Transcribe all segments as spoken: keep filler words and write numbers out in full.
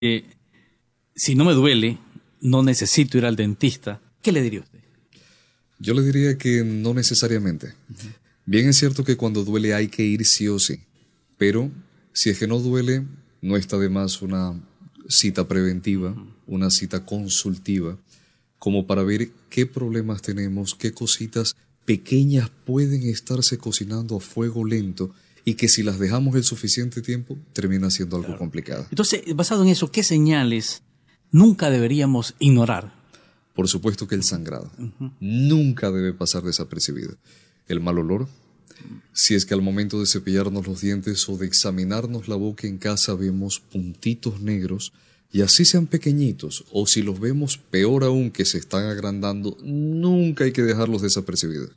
Eh, si no me duele, no necesito ir al dentista. ¿Qué le diría usted? Yo le diría que no necesariamente. Uh-huh. Bien es cierto que cuando duele hay que ir sí o sí, pero si es que no duele, no está de más una cita preventiva, uh-huh. una cita consultiva, como para ver qué problemas tenemos, qué cositas pequeñas pueden estarse cocinando a fuego lento y que si las dejamos el suficiente tiempo, termina siendo algo claro. complicado. Entonces, basado en eso, ¿qué señales nunca deberíamos ignorar? Por supuesto que el sangrado uh-huh. nunca debe pasar desapercibido. El mal olor, si es que al momento de cepillarnos los dientes o de examinarnos la boca en casa vemos puntitos negros, y así sean pequeñitos, o si los vemos peor aún que se están agrandando, nunca hay que dejarlos desapercibidos.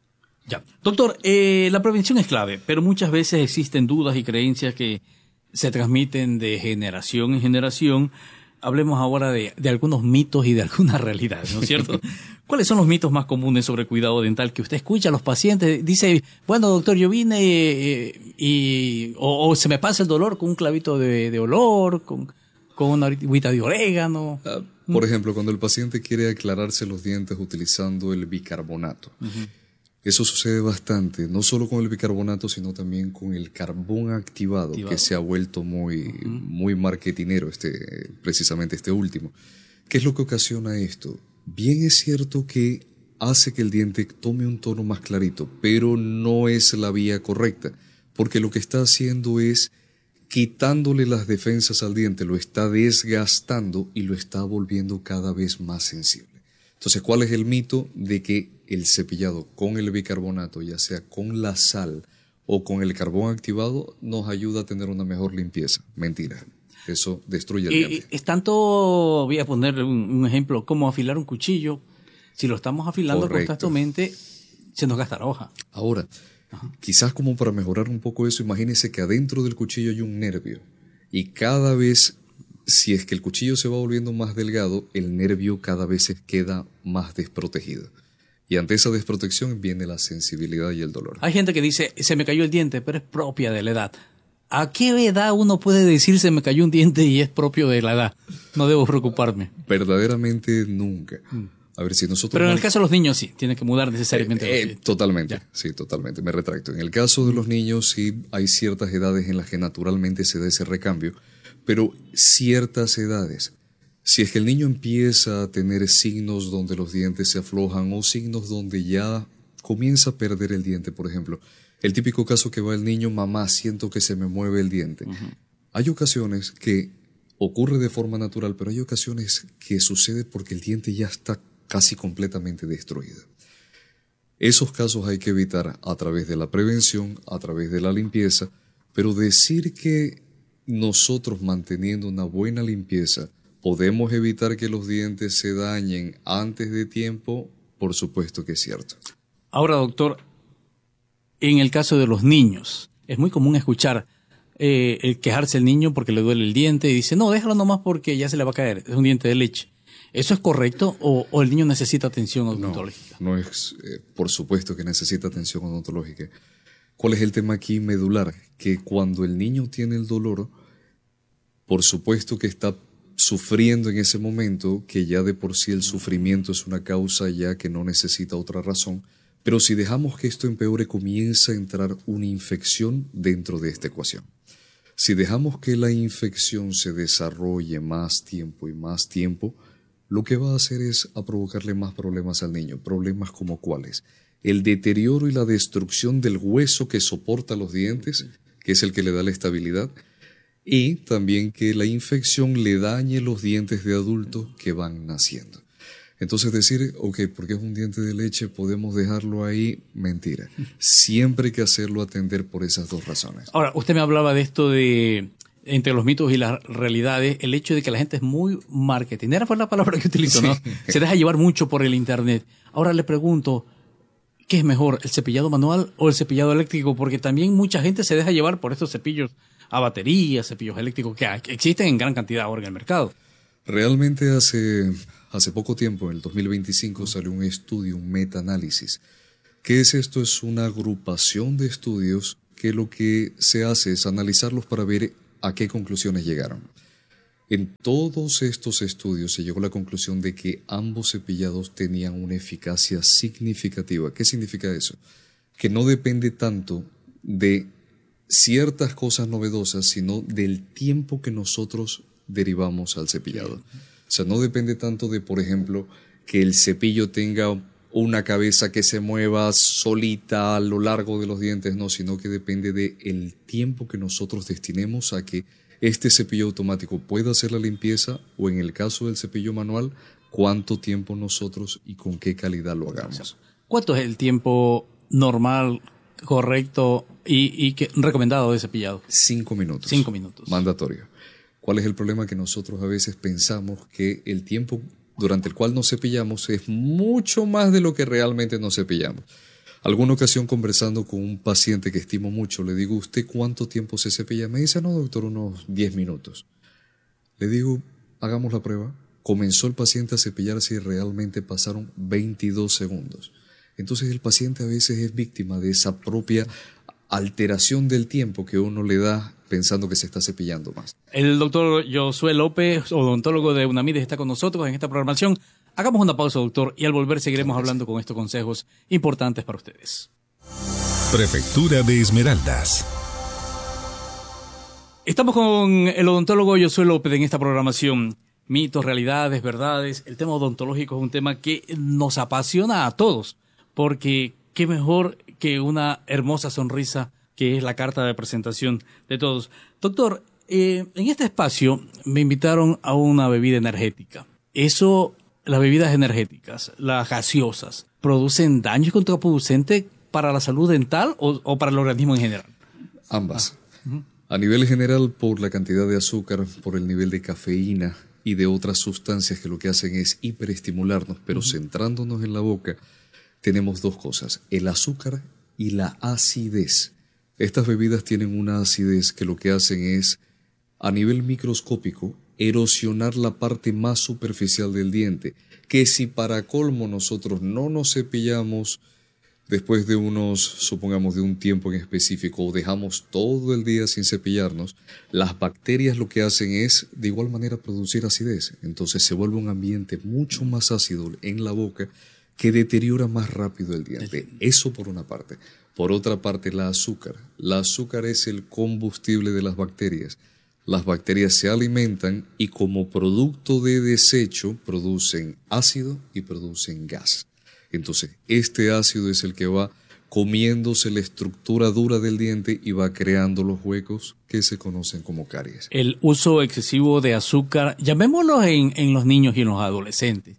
Ya. Doctor, eh, la prevención es clave, pero muchas veces existen dudas y creencias que se transmiten de generación en generación. Hablemos ahora de, de algunos mitos y de algunas realidades, ¿no es cierto? ¿Cuáles son los mitos más comunes sobre cuidado dental que usted escucha a los pacientes? Dice, bueno, doctor, yo vine eh, y o, o se me pasa el dolor con un clavito de, de olor, con, con una agüita de orégano. Ah, por ejemplo, cuando el paciente quiere aclararse los dientes utilizando el bicarbonato. Uh-huh. Eso sucede bastante, no solo con el bicarbonato, sino también con el carbón activado, activado. que se ha vuelto muy, uh-huh. muy marketinero, este, precisamente este último. ¿Qué es lo que ocasiona esto? Bien es cierto que hace que el diente tome un tono más clarito, pero no es la vía correcta, porque lo que está haciendo es quitándole las defensas al diente, lo está desgastando y lo está volviendo cada vez más sensible. Entonces, ¿cuál es el mito de que el cepillado con el bicarbonato, ya sea con la sal o con el carbón activado, nos ayuda a tener una mejor limpieza? Mentira. Eso destruye el diente. Eh, es tanto, voy a poner un, un ejemplo, como afilar un cuchillo. Si lo estamos afilando Correcto. constantemente, se nos gasta la hoja. Ahora, Ajá. quizás como para mejorar un poco eso, imagínese que adentro del cuchillo hay un nervio. Y cada vez, si es que el cuchillo se va volviendo más delgado, el nervio cada vez queda más desprotegido. Y ante esa desprotección viene la sensibilidad y el dolor. Hay gente que dice, se me cayó el diente, pero es propia de la edad. ¿A qué edad uno puede decir se me cayó un diente y es propio de la edad? No debo preocuparme. Verdaderamente nunca. A ver, si nosotros... Pero en el caso de los niños sí, tienen que mudar necesariamente. Eh, eh, totalmente, ya. sí, totalmente, me retracto. En el caso de los niños sí hay ciertas edades en las que naturalmente se da ese recambio, pero ciertas edades... Si es que el niño empieza a tener signos donde los dientes se aflojan o signos donde ya comienza a perder el diente, por ejemplo, el típico caso que va el niño, mamá, siento que se me mueve el diente. Uh-huh. Hay ocasiones que ocurre de forma natural, pero hay ocasiones que sucede porque el diente ya está casi completamente destruido. Esos casos hay que evitar a través de la prevención, a través de la limpieza, pero decir que nosotros manteniendo una buena limpieza ¿podemos evitar que los dientes se dañen antes de tiempo? Por supuesto que es cierto. Ahora, doctor, en el caso de los niños, es muy común escuchar eh, el quejarse el niño porque le duele el diente y dice, no, déjalo nomás porque ya se le va a caer, es un diente de leche. ¿Eso es correcto o, o el niño necesita atención odontológica? No, no es, eh, por supuesto que necesita atención odontológica. ¿Cuál es el tema aquí medular? Que cuando el niño tiene el dolor, por supuesto que está sufriendo en ese momento, que ya de por sí el sufrimiento es una causa ya que no necesita otra razón, pero si dejamos que esto empeore, comienza a entrar una infección dentro de esta ecuación. Si dejamos que la infección se desarrolle más tiempo y más tiempo, lo que va a hacer es a provocarle más problemas al niño. Problemas como cuáles: el deterioro y la destrucción del hueso que soporta los dientes, que es el que le da la estabilidad, y también que la infección le dañe los dientes de adulto que van naciendo. Entonces decir, ok, porque es un diente de leche, podemos dejarlo ahí, mentira. Siempre hay que hacerlo atender por esas dos razones. Ahora, usted me hablaba de esto de, entre los mitos y las realidades, el hecho de que la gente es muy marketingera, fue la palabra que utilizó, ¿no? Sí. Se deja llevar mucho por el internet. Ahora le pregunto, ¿qué es mejor, el cepillado manual o el cepillado eléctrico? Porque también mucha gente se deja llevar por estos cepillos a batería, cepillos eléctricos que existen en gran cantidad ahora en el mercado. Realmente hace, hace poco tiempo, en el dos mil veinticinco, salió un estudio, un metaanálisis. ¿Qué es esto? Es una agrupación de estudios que lo que se hace es analizarlos para ver a qué conclusiones llegaron. En todos estos estudios se llegó a la conclusión de que ambos cepillados tenían una eficacia significativa. ¿Qué significa eso? Que no depende tanto de ciertas cosas novedosas, sino del tiempo que nosotros derivamos al cepillado. O sea, no depende tanto de, por ejemplo, que el cepillo tenga una cabeza que se mueva solita a lo largo de los dientes, no, sino que depende del tiempo que nosotros destinemos a que este cepillo automático pueda hacer la limpieza, o en el caso del cepillo manual, cuánto tiempo nosotros y con qué calidad lo hagamos. ¿Cuánto es el tiempo normal, correcto y, y que, recomendado de cepillado? Cinco minutos. Cinco minutos. Mandatorio. ¿Cuál es el problema? Que nosotros a veces pensamos que el tiempo durante el cual nos cepillamos es mucho más de lo que realmente nos cepillamos. Alguna ocasión, conversando con un paciente que estimo mucho, le digo, ¿usted cuánto tiempo se cepilla? Me dice, no, doctor, unos diez minutos. Le digo, hagamos la prueba. Comenzó el paciente a cepillarse y realmente pasaron veintidós segundos. Entonces el paciente a veces es víctima de esa propia alteración del tiempo que uno le da pensando que se está cepillando más. El doctor Josué López, odontólogo de UNAMIDES, está con nosotros en esta programación. Hagamos una pausa, doctor, y al volver seguiremos hablando con estos consejos importantes para ustedes. Prefectura de Esmeraldas. Estamos con el odontólogo Josué López en esta programación. Mitos, realidades, verdades. El tema odontológico es un tema que nos apasiona a todos, porque qué mejor que una hermosa sonrisa que es la carta de presentación de todos. Doctor, eh, en este espacio me invitaron a una bebida energética. Eso... Las bebidas energéticas, las gaseosas, ¿producen daños contraproducentes para la salud dental o, o para el organismo en general? Ambas. Ah. Uh-huh. A nivel general, por la cantidad de azúcar, por el nivel de cafeína y de otras sustancias que lo que hacen es hiperestimularnos, pero uh-huh. centrándonos en la boca, tenemos dos cosas, el azúcar y la acidez. Estas bebidas tienen una acidez que lo que hacen es, a nivel microscópico, erosionar la parte más superficial del diente, que si para colmo nosotros no nos cepillamos después de unos, supongamos de un tiempo en específico, o dejamos todo el día sin cepillarnos, las bacterias lo que hacen es de igual manera producir acidez. Entonces se vuelve un ambiente mucho más ácido en la boca que deteriora más rápido el diente. Eso por una parte. Por otra parte, la azúcar. La azúcar es el combustible de las bacterias. Las bacterias se alimentan y como producto de desecho producen ácido y producen gas. Entonces, este ácido es el que va comiéndose la estructura dura del diente y va creando los huecos que se conocen como caries. El uso excesivo de azúcar, llamémoslo en, en los niños y en los adolescentes.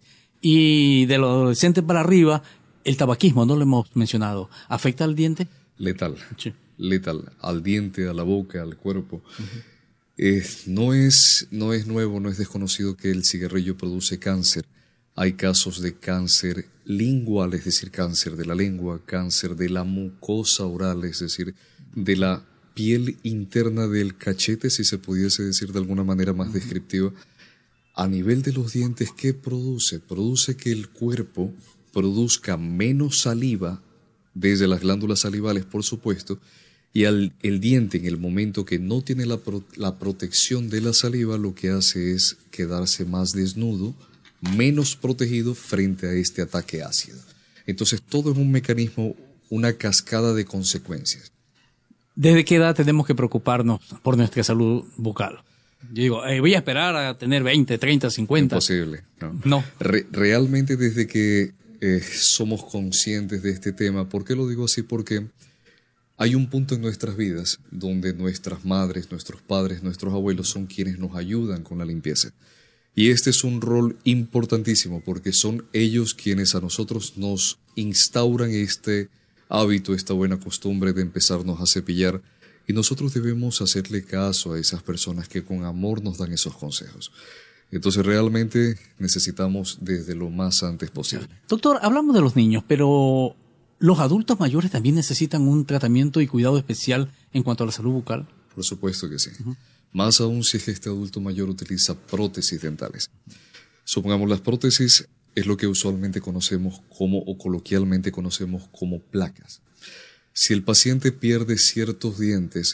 Y de los adolescentes para arriba, el tabaquismo, no lo hemos mencionado, ¿afecta al diente? Letal. Sí. Letal. Al diente, a la boca, al cuerpo. Uh-huh. Eh, no es, no es nuevo, no es desconocido que el cigarrillo produce cáncer. Hay casos de cáncer lingual, es decir, cáncer de la lengua, cáncer de la mucosa oral, es decir, de la piel interna del cachete, si se pudiese decir de alguna manera más descriptiva. A nivel de los dientes, ¿qué produce? Produce que el cuerpo produzca menos saliva, desde las glándulas salivales, por supuesto, y al, el diente, en el momento que no tiene la, pro, la protección de la saliva, lo que hace es quedarse más desnudo, menos protegido frente a este ataque ácido. Entonces, todo es un mecanismo, una cascada de consecuencias. ¿Desde qué edad tenemos que preocuparnos por nuestra salud bucal? Yo digo, eh, voy a esperar a tener veinte, treinta, cincuenta. Imposible. No. no. Re, realmente desde que eh, somos conscientes de este tema. ¿Por qué lo digo así? Porque hay un punto en nuestras vidas donde nuestras madres, nuestros padres, nuestros abuelos son quienes nos ayudan con la limpieza. Y este es un rol importantísimo porque son ellos quienes a nosotros nos instauran este hábito, esta buena costumbre de empezarnos a cepillar. Y nosotros debemos hacerle caso a esas personas que con amor nos dan esos consejos. Entonces realmente necesitamos desde lo más antes posible. Doctor, hablamos de los niños, pero ¿los adultos mayores también necesitan un tratamiento y cuidado especial en cuanto a la salud bucal? Por supuesto que sí. Uh-huh. Más aún si es que este adulto mayor utiliza prótesis dentales. Supongamos las prótesis es lo que usualmente conocemos como o coloquialmente conocemos como placas. Si el paciente pierde ciertos dientes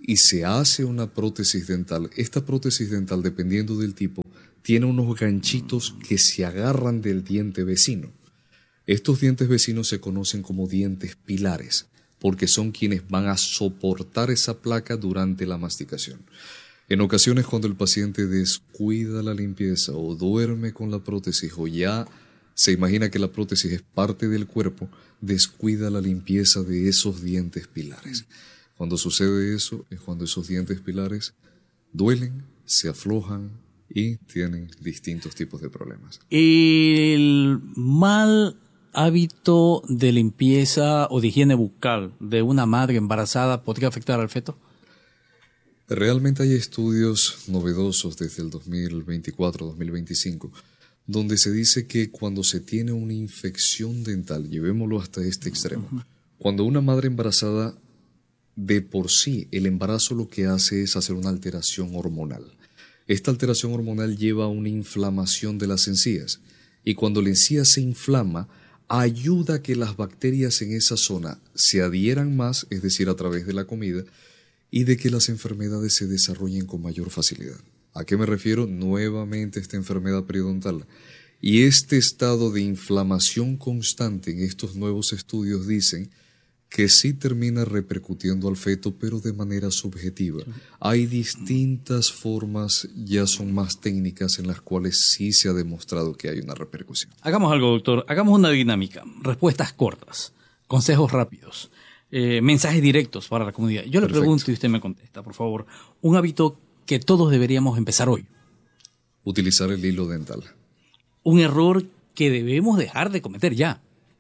y se hace una prótesis dental, esta prótesis dental, dependiendo del tipo, tiene unos ganchitos que se agarran del diente vecino. Estos dientes vecinos se conocen como dientes pilares, porque son quienes van a soportar esa placa durante la masticación. En ocasiones, cuando el paciente descuida la limpieza o duerme con la prótesis o ya se imagina que la prótesis es parte del cuerpo, descuida la limpieza de esos dientes pilares. Cuando sucede eso, es cuando esos dientes pilares duelen, se aflojan y tienen distintos tipos de problemas. El mal hábito de limpieza o de higiene bucal de una madre embarazada podría afectar al feto. Realmente hay estudios novedosos desde el dos mil veinticuatro dos mil veinticinco donde se dice que cuando se tiene una infección dental, llevémoslo hasta este extremo, uh-huh. cuando una madre embarazada, de por sí, el embarazo lo que hace es hacer una alteración hormonal. Esta alteración hormonal lleva a una inflamación de las encías y cuando la encía se inflama, ayuda a que las bacterias en esa zona se adhieran más, es decir, a través de la comida, y de que las enfermedades se desarrollen con mayor facilidad. ¿A qué me refiero? Nuevamente esta enfermedad periodontal. Y este estado de inflamación constante en estos nuevos estudios dicen que sí termina repercutiendo al feto, pero de manera subjetiva. Hay distintas formas, ya son más técnicas, en las cuales sí se ha demostrado que hay una repercusión. Hagamos algo, doctor. Hagamos una dinámica. Respuestas cortas, consejos rápidos, eh, mensajes directos para la comunidad. Yo le Perfecto. pregunto y usted me contesta, por favor. Un hábito que todos deberíamos empezar hoy. Utilizar el hilo dental. Un error que debemos dejar de cometer ya.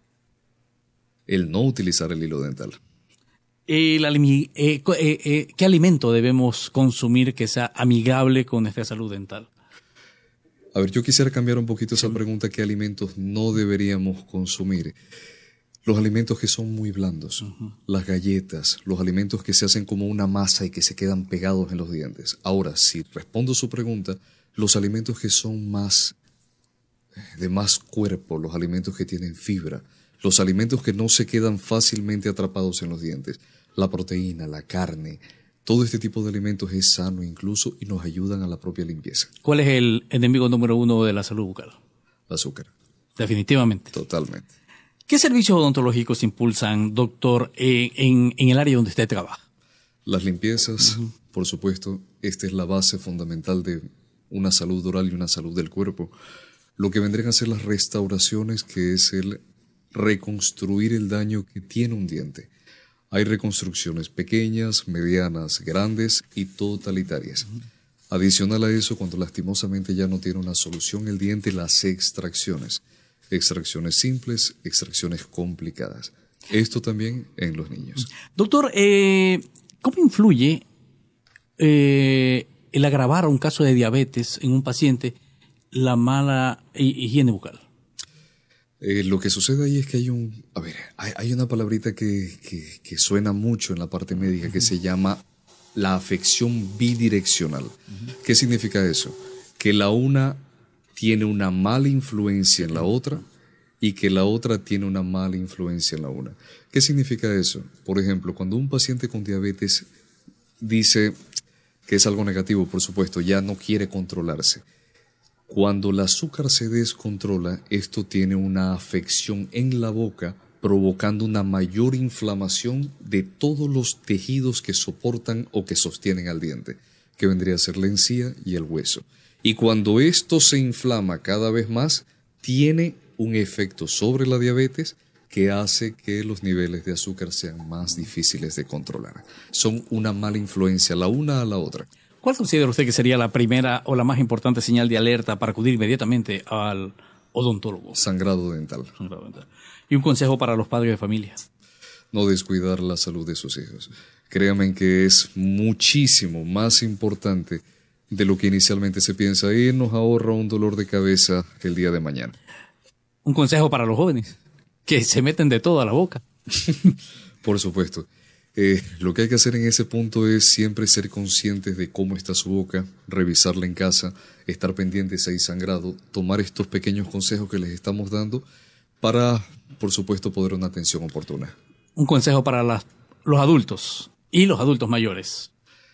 El no utilizar el hilo dental. El, eh, eh, eh, ¿Qué alimento debemos consumir que sea amigable con nuestra salud dental? A ver, yo quisiera cambiar un poquito esa pregunta. ¿Qué alimentos no deberíamos consumir? Los alimentos que son muy blandos, uh-huh. las galletas, los alimentos que se hacen como una masa y que se quedan pegados en los dientes. Ahora, si respondo su pregunta, los alimentos que son más de más cuerpo, los alimentos que tienen fibra, los alimentos que no se quedan fácilmente atrapados en los dientes, la proteína, la carne, todo este tipo de alimentos es sano incluso y nos ayudan a la propia limpieza. ¿Cuál es el enemigo número uno de la salud bucal? El azúcar. Definitivamente. Totalmente. ¿Qué servicios odontológicos impulsan, doctor, en, en, en el área donde usted trabaja? Las limpiezas, uh-huh. por supuesto. Esta es la base fundamental de una salud oral y una salud del cuerpo. Lo que vendrían a ser las restauraciones, que es el reconstruir el daño que tiene un diente. Hay reconstrucciones pequeñas, medianas, grandes y totalitarias. Uh-huh. Adicional a eso, cuando lastimosamente ya no tiene una solución el diente, las extracciones. Extracciones simples, extracciones complicadas. Esto también en los niños. Doctor, eh, ¿cómo influye eh, el agravar un caso de diabetes en un paciente la mala higiene bucal? Eh, lo que sucede ahí es que hay un... A ver, hay, hay una palabrita que, que, que suena mucho en la parte médica, uh-huh. que se llama la afección bidireccional. Uh-huh. ¿Qué significa eso? Que la una tiene una mala influencia en la otra y que la otra tiene una mala influencia en la una. ¿Qué significa eso? Por ejemplo, cuando un paciente con diabetes dice que es algo negativo, por supuesto, ya no quiere controlarse. Cuando el azúcar se descontrola, esto tiene una afección en la boca, provocando una mayor inflamación de todos los tejidos que soportan o que sostienen al diente, que vendría a ser la encía y el hueso. Y cuando esto se inflama cada vez más, tiene un efecto sobre la diabetes que hace que los niveles de azúcar sean más difíciles de controlar. Son una mala influencia la una a la otra. ¿Cuál considera usted que sería la primera o la más importante señal de alerta para acudir inmediatamente al odontólogo? Sangrado dental. Sangrado dental. Y un consejo para los padres de familia. No descuidar la salud de sus hijos. Créanme que es muchísimo más importante de lo que inicialmente se piensa y nos ahorra un dolor de cabeza el día de mañana. Un consejo para los jóvenes, que se meten de todo a la boca. Por supuesto. Eh, lo que hay que hacer en ese punto es siempre ser conscientes de cómo está su boca, revisarla en casa, estar pendientes si hay sangrado, tomar estos pequeños consejos que les estamos dando para, por supuesto, poder una atención oportuna. Un consejo para las, los adultos y los adultos mayores.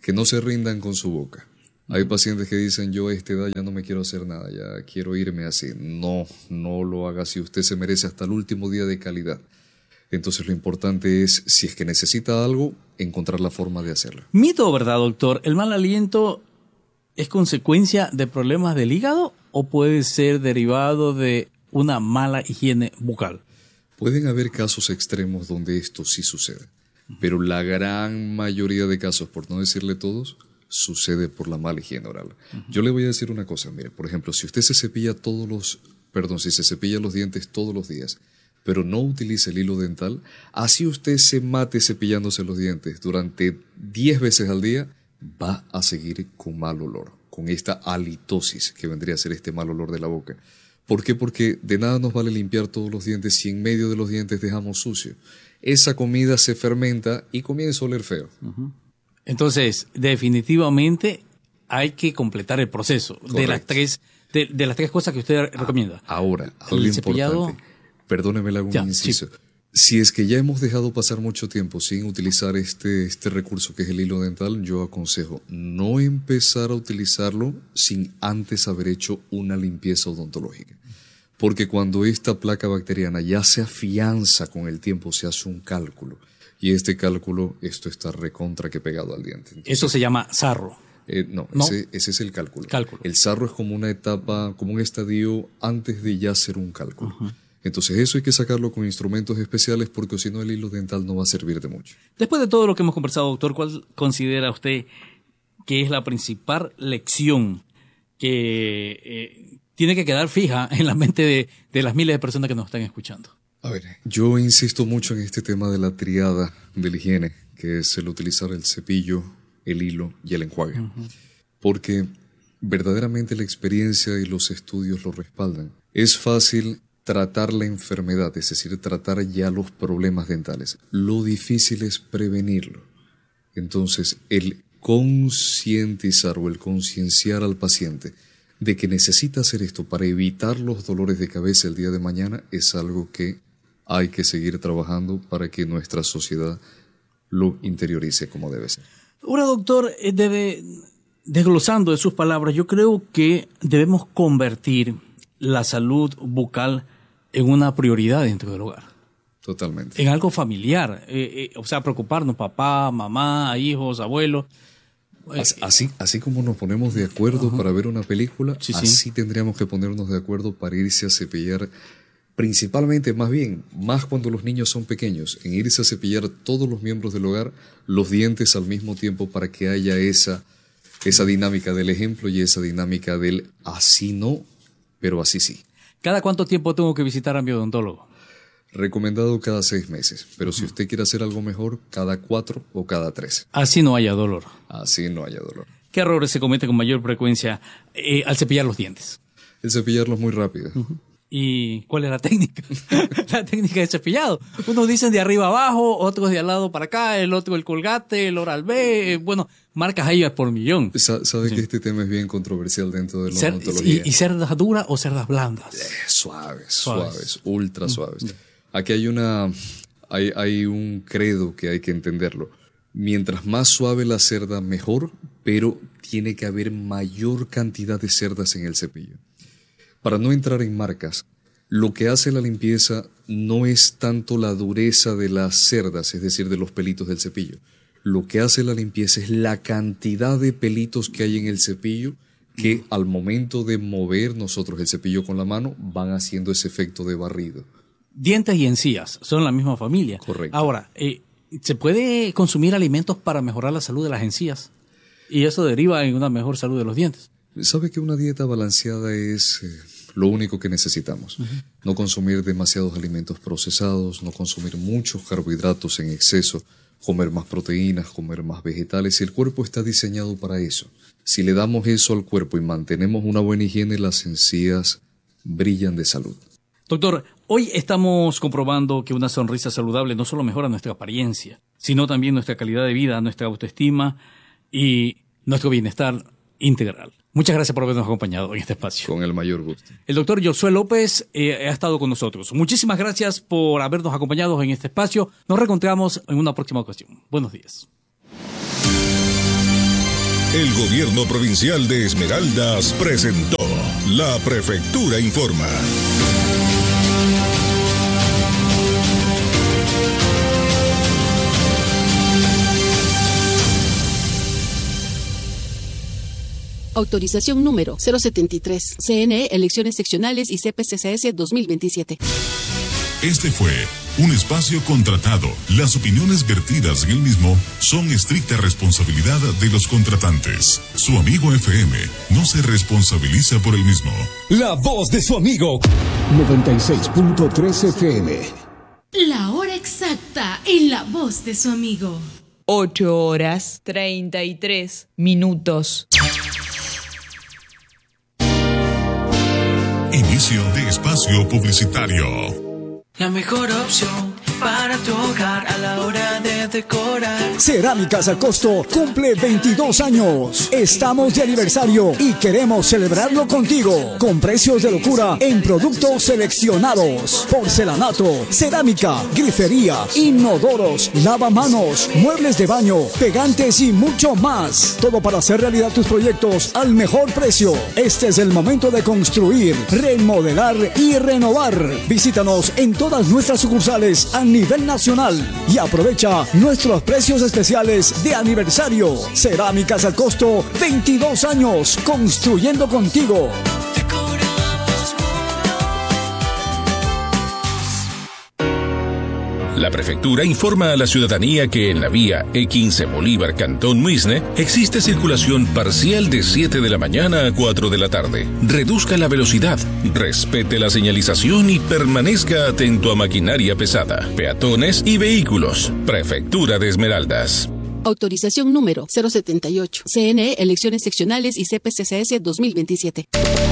que no se rindan con su boca. Hay pacientes que dicen, yo a esta edad ya no me quiero hacer nada, ya quiero irme así. No, no lo haga así, usted se merece hasta el último día de calidad. Entonces lo importante es, si es que necesita algo, encontrar la forma de hacerlo. ¿Mito o verdad, doctor? ¿El mal aliento es consecuencia de problemas del hígado o puede ser derivado de una mala higiene bucal? Pueden haber casos extremos donde esto sí sucede, pero la gran mayoría de casos, por no decirle todos, sucede por la mala higiene oral. Uh-huh. Yo le voy a decir una cosa, mire, por ejemplo, si usted se cepilla todos los, perdón, si se cepilla los dientes todos los días, pero no utiliza el hilo dental, así usted se mate cepillándose los dientes durante diez veces al día, va a seguir con mal olor, con esta halitosis que vendría a ser este mal olor de la boca. ¿Por qué? Porque de nada nos vale limpiar todos los dientes si en medio de los dientes dejamos sucio. Esa comida se fermenta y comienza a oler feo. Uh-huh. Entonces, definitivamente hay que completar el proceso de las tres de, de las tres cosas que usted recomienda. Ahora, algo el importante. Cepillado... Perdóneme, le hago un inciso. Sí. Si es que ya hemos dejado pasar mucho tiempo sin utilizar este, este recurso que es el hilo dental, yo aconsejo no empezar a utilizarlo sin antes haber hecho una limpieza odontológica. Porque cuando esta placa bacteriana ya se afianza con el tiempo, se hace un cálculo. Y este cálculo, esto está recontra que pegado al diente. Entonces, eso se llama sarro. Eh, no, no. Ese, ese es el cálculo. cálculo. El sarro es como una etapa, como un estadio antes de ya hacer un cálculo. Uh-huh. Entonces eso hay que sacarlo con instrumentos especiales porque si no el hilo dental no va a servir de mucho. Después de todo lo que hemos conversado, doctor, ¿cuál considera usted que es la principal lección que eh, tiene que quedar fija en la mente de, de las miles de personas que nos están escuchando? A ver, yo insisto mucho en este tema de la triada de la higiene, que es el utilizar el cepillo, el hilo y el enjuague. Uh-huh. Porque verdaderamente la experiencia y los estudios lo respaldan. Es fácil tratar la enfermedad, es decir, tratar ya los problemas dentales. Lo difícil es prevenirlo. Entonces, el concientizar o el concienciar al paciente de que necesita hacer esto para evitar los dolores de cabeza el día de mañana es algo que hay que seguir trabajando para que nuestra sociedad lo interiorice como debe ser. Ahora, doctor, debe, desglosando de sus palabras, yo creo que debemos convertir la salud bucal en una prioridad dentro del hogar. Totalmente. En algo familiar. Eh, eh, o sea, preocuparnos, papá, mamá, hijos, abuelos. Así, así como nos ponemos de acuerdo uh-huh. para ver una película, sí, así sí. tendríamos que ponernos de acuerdo para irse a cepillar, principalmente, más bien, más cuando los niños son pequeños, en irse a cepillar todos los miembros del hogar, los dientes al mismo tiempo para que haya esa, esa dinámica del ejemplo y esa dinámica del así no, pero así sí. ¿Cada cuánto tiempo tengo que visitar a mi odontólogo? Recomendado cada seis meses, pero uh-huh. si usted quiere hacer algo mejor, cada cuatro o cada tres. Así no haya dolor. Así no haya dolor. ¿Qué errores se cometen con mayor frecuencia eh, al cepillar los dientes? El cepillarlos muy rápido. Uh-huh. ¿Y cuál es la técnica? La técnica de cepillado. Unos dicen de arriba abajo, otros de al lado para acá, el otro el Colgate, el Oral-B, eh, bueno, marcas ahí por millón. Sa- Sabe sí. que este tema es bien controversial dentro de la Cer- odontología. ¿Y, y cerdas duras o cerdas blandas? Eh, suaves, suaves, suaves, ultra suaves. Mm. Aquí hay una, hay, hay un credo que hay que entenderlo. Mientras más suave la cerda, mejor, pero tiene que haber mayor cantidad de cerdas en el cepillo. Para no entrar en marcas, lo que hace la limpieza no es tanto la dureza de las cerdas, es decir, de los pelitos del cepillo. Lo que hace la limpieza es la cantidad de pelitos que hay en el cepillo que al momento de mover nosotros el cepillo con la mano van haciendo ese efecto de barrido. Dientes y encías son la misma familia. Correcto. Ahora, eh, ¿se puede consumir alimentos para mejorar la salud de las encías? Y eso deriva en una mejor salud de los dientes. ¿Sabe que una dieta balanceada es eh, lo único que necesitamos? Uh-huh. No consumir demasiados alimentos procesados, no consumir muchos carbohidratos en exceso, comer más proteínas, comer más vegetales. El cuerpo está diseñado para eso. Si le damos eso al cuerpo y mantenemos una buena higiene, las encías brillan de salud. Doctor, hoy estamos comprobando que una sonrisa saludable no solo mejora nuestra apariencia, sino también nuestra calidad de vida, nuestra autoestima y nuestro bienestar integral. Muchas gracias por habernos acompañado en este espacio. Con el mayor gusto. El doctor Josué López eh, ha estado con nosotros. Muchísimas gracias por habernos acompañado en este espacio. Nos reencontramos en una próxima ocasión. Buenos días. El gobierno provincial de Esmeraldas presentó La Prefectura Informa. Autorización número cero setenta y tres. C N E, Elecciones Seccionales y C P C C S dos mil veintisiete. Este fue un espacio contratado. Las opiniones vertidas en el mismo son estricta responsabilidad de los contratantes. Su amigo F M no se responsabiliza por el mismo. La voz de su amigo. noventa y seis punto tres F M. La hora exacta en la voz de su amigo. ocho horas treinta y tres minutos. Inicio de espacio publicitario. La mejor opción para tu hogar a la hora de decorar. Cerámicas al Costo cumple veintidós años. Estamos de aniversario y queremos celebrarlo contigo. Con precios de locura en productos seleccionados. Porcelanato, cerámica, grifería, inodoros, lavamanos, muebles de baño, pegantes y mucho más. Todo para hacer realidad tus proyectos al mejor precio. Este es el momento de construir, remodelar y renovar. Visítanos en todas nuestras sucursales a nivel nacional y aprovecha nuestros precios especiales de aniversario. Cerámicas al Costo, veintidós años construyendo contigo. La prefectura informa a la ciudadanía que en la vía E quince Bolívar Cantón Muisne existe circulación parcial de siete de la mañana a cuatro de la tarde. Reduzca la velocidad, respete la señalización y permanezca atento a maquinaria pesada, peatones y vehículos. Prefectura de Esmeraldas. Autorización número cero setenta y ocho. C N E, Elecciones Seccionales y C P C C S dos mil veintisiete.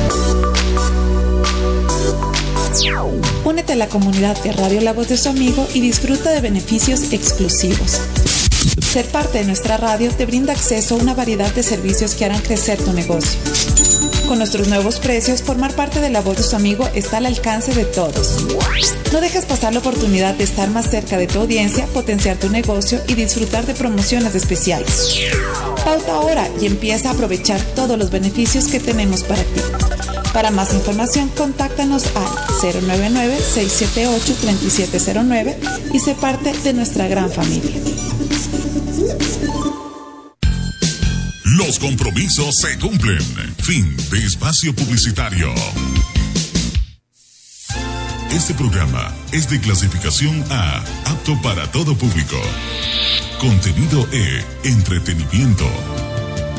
Únete a la comunidad de Radio La Voz de su Amigo y disfruta de beneficios exclusivos. Ser parte de nuestra radio te brinda acceso a una variedad de servicios que harán crecer tu negocio. Con nuestros nuevos precios, formar parte de La Voz de su Amigo está al alcance de todos. No dejes pasar la oportunidad de estar más cerca de tu audiencia, potenciar tu negocio y disfrutar de promociones especiales. Pauta ahora y empieza a aprovechar todos los beneficios que tenemos para ti. Para más información, contáctanos al cero nueve nueve, seis siete ocho, tres siete cero nueve y sé parte de nuestra gran familia. Los compromisos se cumplen. Fin de espacio publicitario. Este programa es de clasificación A, apto para todo público. Contenido E, entretenimiento.